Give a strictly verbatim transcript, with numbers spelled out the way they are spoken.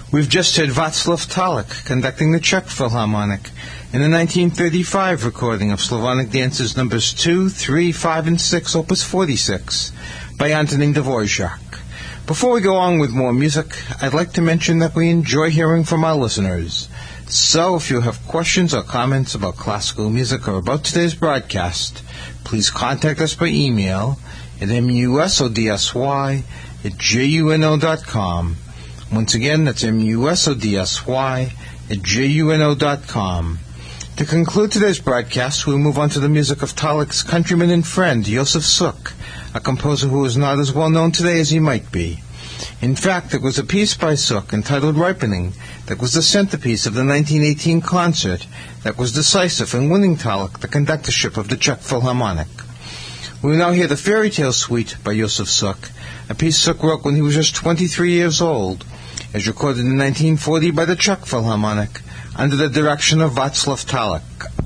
We've just heard Václav Talek conducting the Czech Philharmonic in the nineteen thirty-five recording of Slavonic Dances Numbers two, three, five, and six, Opus forty-six, by Antonin Dvorak. Before we go on with more music, I'd like to mention that we enjoy hearing from our listeners. So if you have questions or comments about classical music or about today's broadcast, please contact us by email at musodsy at juno dot com. Once again, that's musodsy at juno dot com. To conclude today's broadcast, we'll move on to the music of Talek's countryman and friend, Josef Suk, a composer who is not as well known today as he might be. In fact, it was a piece by Suk entitled Ripening that was the centerpiece of the nineteen eighteen concert that was decisive in winning Talek the conductorship of the Czech Philharmonic. We will now hear the Fairy Tale Suite by Josef Suk, a piece Suk wrote when he was just twenty-three years old, as recorded in nineteen forty by the Czech Philharmonic under the direction of Václav Talek.